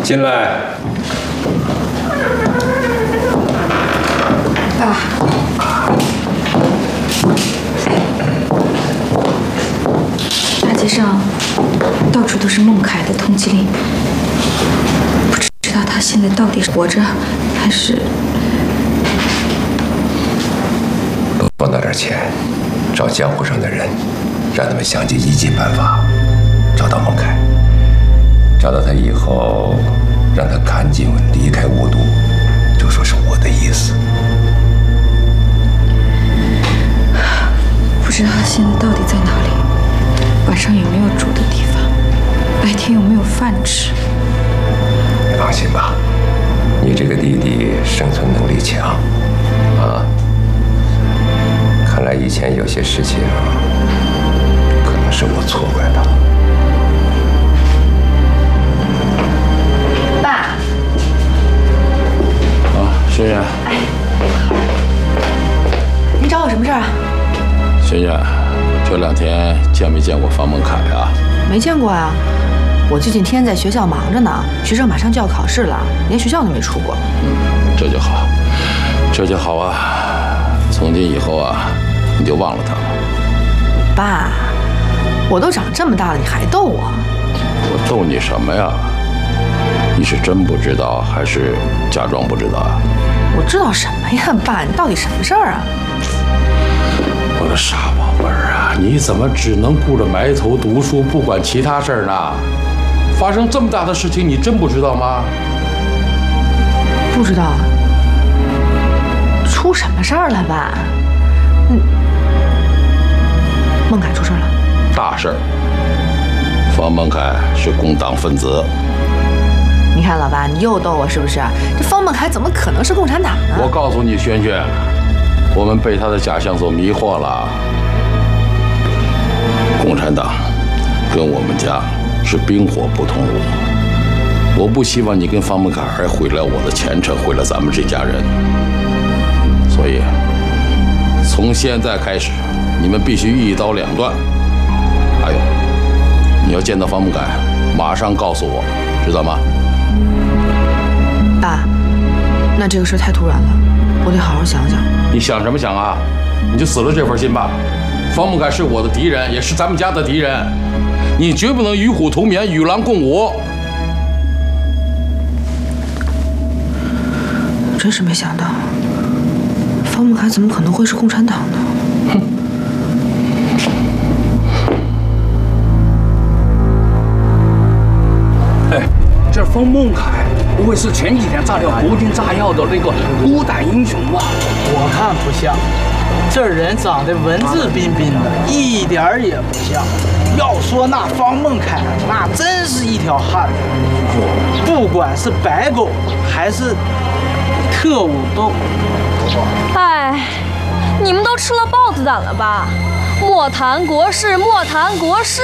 进来。 爸，大街上到处都是孟凯的通缉令，不知道他现在到底是活着还是…… 多拿点钱，找江湖上的人，让他们想尽一切办法找到孟凯。找到他以后，让他赶紧离开雾都，就说是我的意思。 不知道他现在到底在哪里，晚上有没有住的地方，白天有没有饭吃。 你放心吧，你这个弟弟生存能力强，啊。看来以前有些事情，可能是我错怪了。 爸。 啊，萱萱。 您找我什么事儿啊？ 萱萱，这2天见没见过方孟凯啊？ 没见过啊，我最近天天在学校忙着呢，学生马上就要考试了，连学校都没出过。 这就好，这就好啊。从今以后啊，你就忘了他了。 爸，我都长这么大了，你还逗我？ 我逗你什么呀？你是真不知道，还是假装不知道啊？ 我知道什么呀，爸？你到底什么事儿啊？ 我的傻宝贝儿啊，你怎么只能顾着埋头读书，不管其他事儿呢？发生这么大的事情，你真不知道吗？ 不知道。出什么事儿了，爸？孟凯出事了。 大事儿。方孟凯是共党分子。 你看，老爸，你又逗我是不是？这方孟凯怎么可能是共产党呢？ 我告诉你，萱萱，我们被他的假象所迷惑了。共产党跟我们家是冰火不同路。我不希望你跟方孟凯还毁了我的前程，毁了咱们这家人。所以，从现在开始，你们必须一刀两断。还有，你要见到方孟凯，马上告诉我，知道吗？ 爸，那这个事太突然了，我得好好想想。 你想什么想啊？你就死了这份心吧。方孟凯是我的敌人，也是咱们家的敌人，你绝不能与虎同眠，与狼共舞。 真是没想到，方孟凯怎么可能会是共产党呢？ 哼！ 哎，这方孟凯不会是前几天炸掉国军炸药的那个孤胆英雄吧？ 我看不像，这人长得文质彬彬的，一点儿也不像。要说那方孟凯，那真是一条汉子，不管是白狗还是特务都。 哎，你们都吃了豹子胆了吧？莫谈国事，莫谈国事。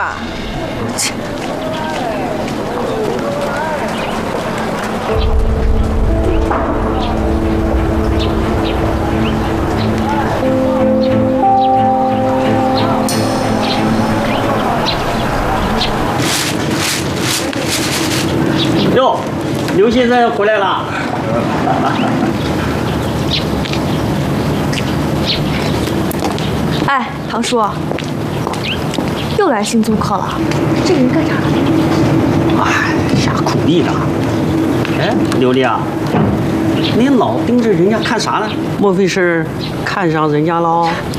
哟，刘先生回来了。 哎，唐叔，又来新租客了，这个人干啥了？ 哎，下苦力了。哎，琉璃啊，你老盯着人家看啥呢？莫非是看上人家喽？